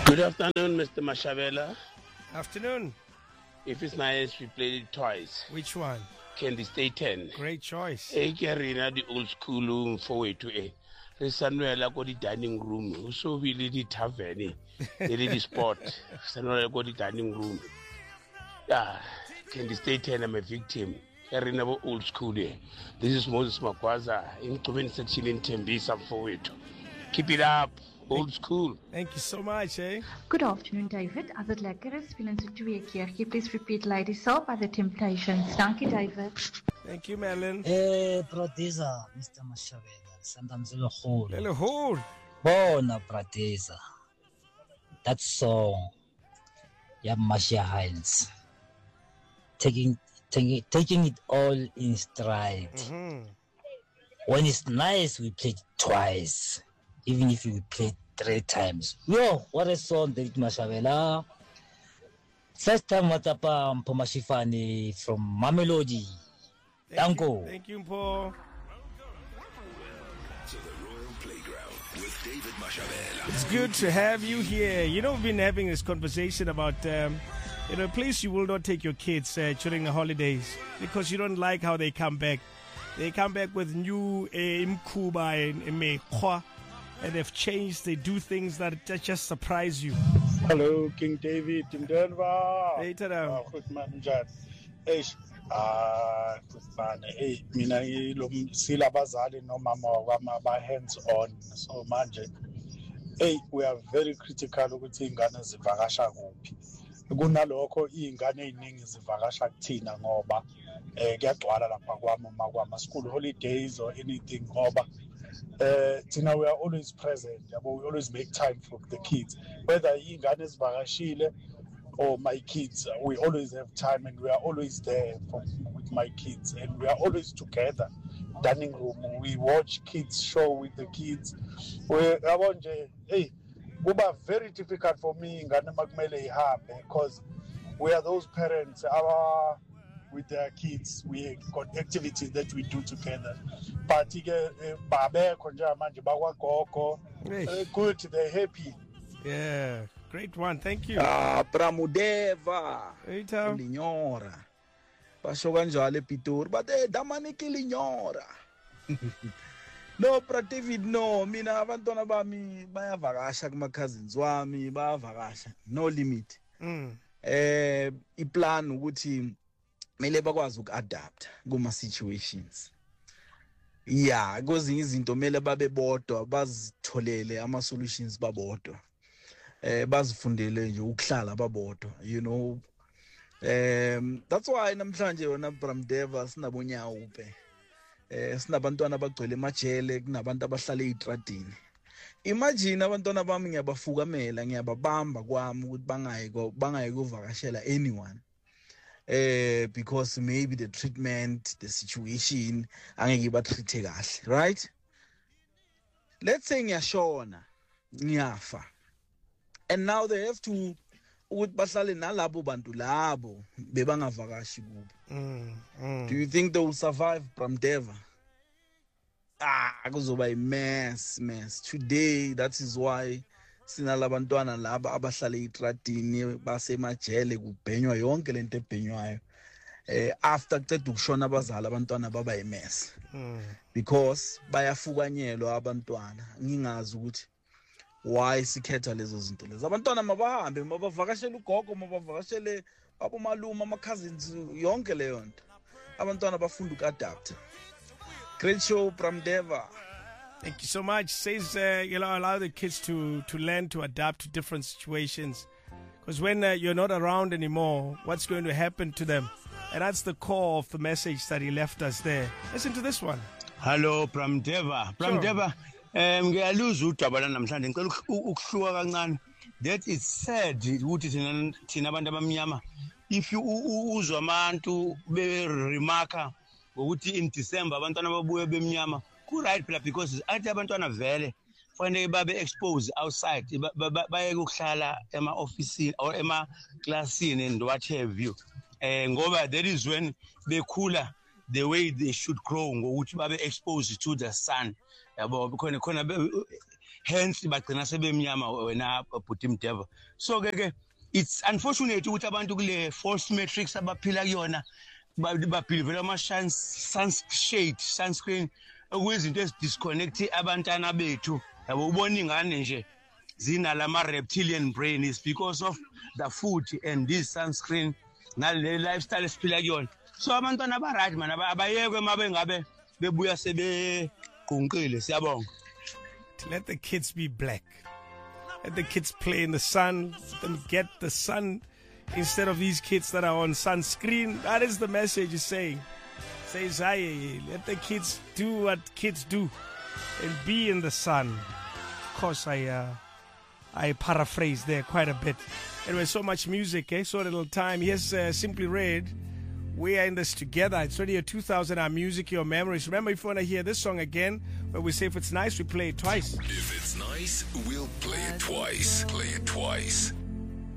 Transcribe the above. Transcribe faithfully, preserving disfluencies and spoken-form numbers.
Good afternoon, Mister Mashabela. Afternoon. If it's nice, we played it twice. Which one? Candy Stay ten. Great choice. E Karina, the old school four way to A. Sanuela go the dining room. So we did the tavern. They did the sport. Sanuela go the dining room. Yeah, Candy Stay ten. I'm a victim. Karina old school there. This is Moses Makwaza in comment section in Tembisa four way to. Keep it up. Old school. Thank you so much, eh? Good afternoon, David. As het lekker is, spelen ze twee keer. Can you please repeat Ladies Up by The Temptations? Thank you, David. Thank you, Melon. Eh, producer, Mister Mashabela. Sometimes a hole. Hello, hole. Bona, producer. That song, yeah, Masha Hines. Taking, taking, taking it all in stride. Mm-hmm. When it's nice, we play it twice. Even if we play three times. Yo, what a song, David Mashabela. First time Watapa Mpomashifani from Mamelodi. Thank Danko. you, thank you, Paul. To the Royal Playground with David Mashabela. It's good to have you here. You know, we've been having this conversation about, um, you know, a place you will not take your kids uh, during the holidays because you don't like how they come back. They come back with new imkuba and mekwa. And they've changed. They do things that, that just surprise you. Hello, King David in Denver. Hey, tada. Ah, goed man, Jan. Hey, ah, goed man. Hey, mina lo sila bazali no mama wama ba hands on. So manje, hey, we are very critical ukuthi ingane zivakasha kuphi. Kunalokho ingane eziningi zivakasha kuthina ngoba eh kuyagcwala lapha kwami uma kwama school holidays or anything ngoba Uh, Tina, we are always present. We always make time for the kids. Whether ingane zivakashile or my kids, we always have time and we are always there for, with my kids. And we are always together. Dining room, we watch kids show with the kids. We, I want to, hey, it was very difficult for me ingane makumele ihambe because we are those parents. Our with their kids, we got activities that we do together. But babe konja manje bakwa gogo, good, they're happy. Yeah, great one. Thank you. Ah, Pramudeva. Hey, Tom. Linyora. Basho kanjalo ePitori, but eh damani ke linyora. No, pra David, no, mina abantwana bami bayavakasha kuma cousins wami, bayavakasha. No limit. Mm. Eh, iplan ukuthi mele bakwazi ukadapt kuma situations. Yeah, kwezinye izinto mele babe bodwa bazitholele ama solutions babodwa. Eh bazifundele nje ukuhlala babodwa, you know. Um that's why namhlanje wona Bramdeva sinabonyawupe. Eh sinabantwana abagcwele emajele, kunabantu abahlala ezitradini. Imagine abantwana bami ngiyabafukamela, ngiyababamba kwami ukuthi bangayi bangayi kuvakashela anyone. Uh, because maybe the treatment, the situation, angeke batreate kahle, right? Let's say ngiyashona, ngiyafa. And now they have to ukuthi bahlale nalabo bantu labo bebangavakashi kubo. Do you think they will survive Bramdeva? Ah, kuzoba a mess, mess. Today, that is why sinalabantwana laba abahlala ezitradini basemajele kubhenywa yonke lento ebhenywayo eh after kuceda ukushona abazali abantwana baba imess because bayafukanyelwa abantwana ngingazi ukuthi why sikhetha lezo zinto lezo abantwana mabahambe mabavakashela ugogo mabavakashele abomaluma ama cousins yonke leyo nto abantwana bafunda ukadapt. Great show, Bramdeva. Thank you so much. Says, uh, you know, allow the kids to, to learn to adapt to different situations. Because when uh, you're not around anymore, what's going to happen to them? And that's the core of the message that he left us there. Listen to this one. Hello, Pramdeva. Pramdeva, um, ngiyaluzwa udaba namhlanje ngicela ukuhluka kancane. That is sad ukuthi thina thina abantu abamnyama. If you uzwa abantu be remarka ukuthi in December abantwana babuye bemnyama. Right, because athi abantwana vele fanele babe exposed outside baye ukuhlala ema office or ema classini and what have you eh ngoba that is when bekhula the way they should grow ngokuthi babe exposed to the sun yabo khona khona hence bagcina sebemnyama wena bhuti Mdeva. So ke ke it's unfortunate ukuthi abantu kule false matrix abaphila kuyona babhilivela ama sunshade sunscreen okuyizinto ezidisconnect abantwana bethu yabo ubona ingane nje zinalama reptilian brain is because of the food and this sunscreen nale lifestyle esiphila kuyona. So abantwana aba right man abayekwe mabe ngabe bebuya sebe qunqile siyabonga. Let the kids be black. Let the kids play in the sun. Let them get the sun instead of these kids that are on sunscreen. That is the message he's saying. Says, hey, let the kids do what kids do and be in the sun. Of course, I uh, I paraphrase there quite a bit. Anyway, so much music, eh? So little time. Here's uh, Simply Red. We are in this together. It's Radio two thousand, our music, your memories. Remember, if you want to hear this song again, where we say if it's nice, we play it twice. If it's nice, we'll play it twice. Play it twice.